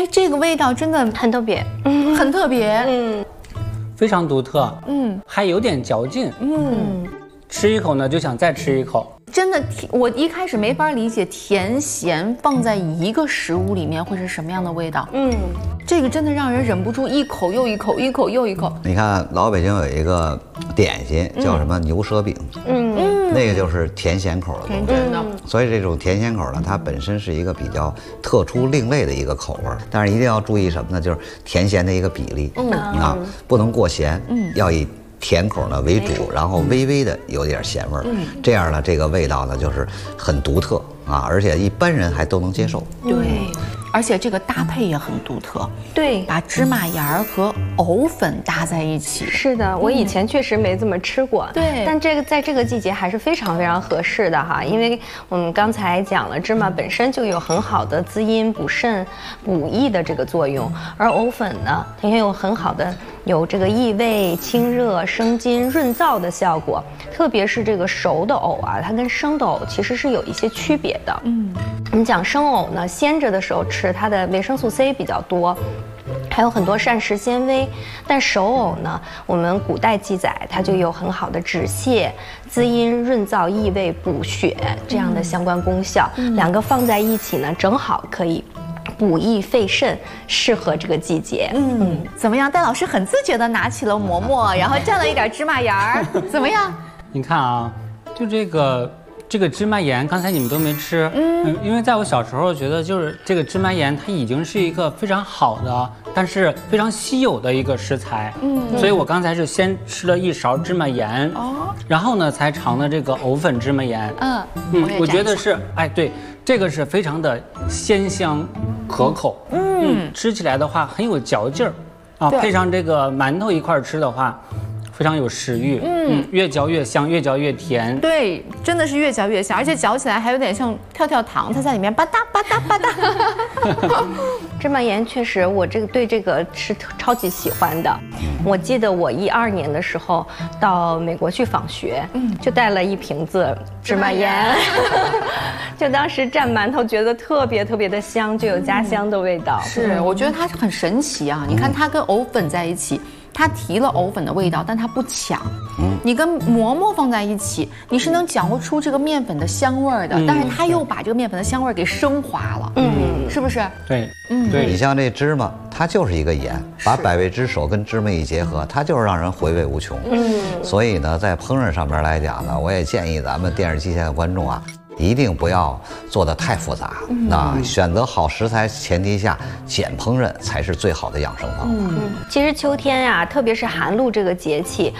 这个味道真的很特别， 很特别， 非常独特，还有点嚼劲，吃一口呢就想再吃一口。 真的，我一开始没法理解甜咸放在一个食物里面会是什么样的味道。这个真的让人忍不住一口又一口，一口又一口。 你看老北京有一个点心叫什么牛舌饼，那个就是甜咸口的东西。所以这种甜咸口呢，它本身是一个比较特殊另类的一个口味，但是一定要注意什么呢？就是甜咸的一个比例，不能过咸，要以甜口呢为主，然后微微的有点咸味儿，这样呢这个味道呢就是很独特啊，而且一般人还都能接受。 对，而且这个搭配也很独特。 对， 把芝麻芽儿和藕粉搭在一起。 是的，我以前确实没这么吃过。 对， 但这个在这个季节还是非常非常合适的哈，因为我们刚才讲了，芝麻本身就有很好的滋阴补肾补益的这个作用，而藕粉呢，它也有很好的有这个益胃清热生津润燥的效果。特别是这个熟的藕啊，它跟生的藕其实是有一些区别的。我们讲生藕呢，鲜着的时候吃，它的维生素 C 比较多，还有很多膳食纤维。但熟藕呢，我们古代记载它就有很好的止泻、滋阴、润燥、益胃、补血这样的相关功效。两个放在一起呢，正好可以补益肺肾，适合这个季节。 怎么样？戴老师很自觉地拿起了馍馍，然后蘸了一点芝麻芽儿，怎么样？ 你看啊，就这个芝麻盐，刚才你们都没吃，因为在我小时候觉得就是这个芝麻盐，它已经是一个非常好的，但是非常稀有的一个食材，所以我刚才是先吃了一勺芝麻盐，然后呢才尝的这个藕粉芝麻盐，我觉得是，哎，对，这个是非常的鲜香可口，吃起来的话很有嚼劲儿，啊，配上这个馒头一块儿吃的话。非常有食欲，越嚼越香，越嚼越甜。 对，真的是越嚼越香，而且嚼起来还有点像跳跳糖，它在里面吧嗒吧嗒吧嗒。 芝麻盐确实，我对这个是超级喜欢的。我记得我12年的时候到美国去访学，就带了一瓶子芝麻盐，就当时蘸馒头觉得特别特别的香，就有家乡的味道。 是，我觉得它很神奇啊！你看它跟藕粉在一起。它提了藕粉的味道，但它不抢。你跟馍馍放在一起，你是能嚼出这个面粉的香味儿的，但是它又把这个面粉的香味儿给升华了。是不是？ 对，对。 你像这芝麻，它就是一个盐，把百味之首跟芝麻一结合，它就是让人回味无穷。所以呢，在烹饪上面来讲呢，我也建议咱们电视机前的观众啊。一定不要做得太复杂，选择好食材前提下，简烹饪才是最好的养生方法。 其实秋天啊，特别是寒露这个节气，